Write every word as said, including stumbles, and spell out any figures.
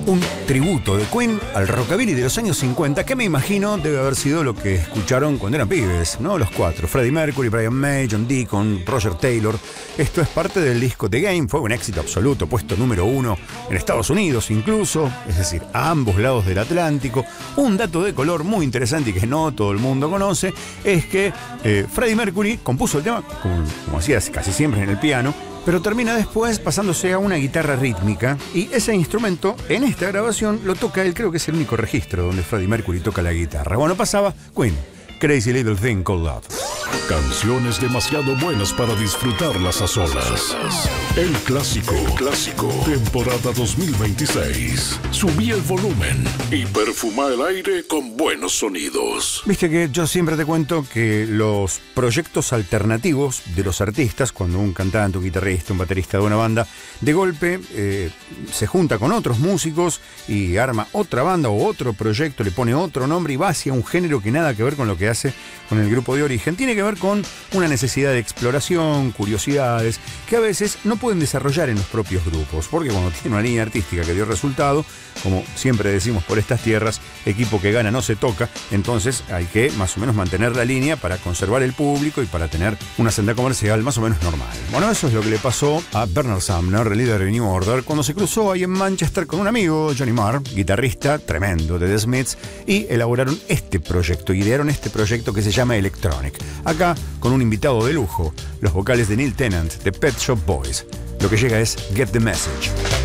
Un tributo de Queen al rockabilly de los años cincuenta, que me imagino debe haber sido lo que escucharon cuando eran pibes, ¿no? Los cuatro: Freddie Mercury, Brian May, John Deacon, Roger Taylor. Esto es parte del disco The Game, fue un éxito absoluto, puesto número uno en Estados Unidos incluso, es decir, a ambos lados del Atlántico. Un dato de color muy interesante y que no todo el mundo conoce es que eh, Freddie Mercury compuso el tema, como, como hacía casi siempre, en el piano, pero termina después pasándose a una guitarra rítmica, y ese instrumento en esta grabación lo toca él. Creo que es el único registro donde Freddie Mercury toca la guitarra. Bueno, pasaba Queen, Crazy Little Thing Called Love. Canciones demasiado buenas para disfrutarlas a solas. El clásico, el clásico, temporada dos mil veintiséis. Subí el volumen y perfuma el aire con buenos sonidos. Viste que yo siempre te cuento que los proyectos alternativos de los artistas, cuando un cantante, un guitarrista, un baterista de una banda, de golpe eh, se junta con otros músicos y arma otra banda o otro proyecto, le pone otro nombre y va hacia un género que nada que ver con lo que hace con el grupo de origen. Tiene que ver con una necesidad de exploración, curiosidades, que a veces no pueden desarrollar en los propios grupos, porque cuando tiene una línea artística que dio resultado, como siempre decimos por estas tierras, equipo que gana no se toca, entonces hay que más o menos mantener la línea para conservar el público y para tener una senda comercial más o menos normal. Bueno, eso es lo que le pasó a Bernard Sumner, el líder de New Order, cuando se cruzó ahí en Manchester con un amigo, Johnny Marr, guitarrista tremendo de The Smiths, y elaboraron este proyecto, idearon este proyecto que se llama Electronic. Acá, con un invitado de lujo, los vocales de Neil Tennant, de Pet Shop Boys. Lo que llega es Get the Message.